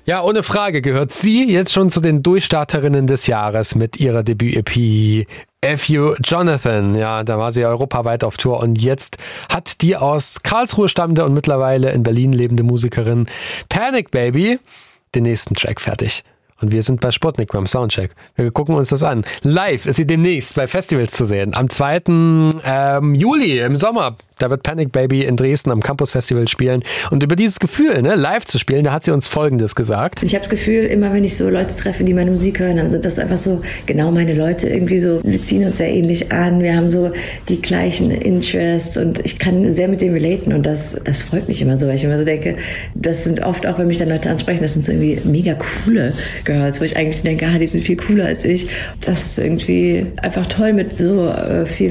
Ja, ohne Frage gehört sie jetzt schon zu den Durchstarterinnen des Jahres mit ihrer Debüt-EP F You Jonathan. Ja, da war sie europaweit auf Tour und jetzt hat die aus Karlsruhe stammende und mittlerweile in Berlin lebende Musikerin Panic Baby den nächsten Track fertig. Und wir sind bei Sputnik beim Soundcheck. Wir gucken uns das an. Live ist sie demnächst bei Festivals zu sehen. Am 2. Juli im Sommer. Da wird Panic Baby in Dresden am Campus Festival spielen. Und über dieses Gefühl, live zu spielen, da hat sie uns Folgendes gesagt. Ich habe das Gefühl, immer wenn ich so Leute treffe, die meine Musik hören, dann sind das einfach so genau meine Leute. Irgendwie so, wir ziehen uns sehr ähnlich an. Wir haben so die gleichen Interests und ich kann sehr mit denen relaten. Und das freut mich immer so, weil ich immer so denke, das sind oft auch, wenn mich dann Leute ansprechen, das sind so irgendwie mega coole Girls, wo ich eigentlich denke, die sind viel cooler als ich. Das ist irgendwie einfach toll, mit so viel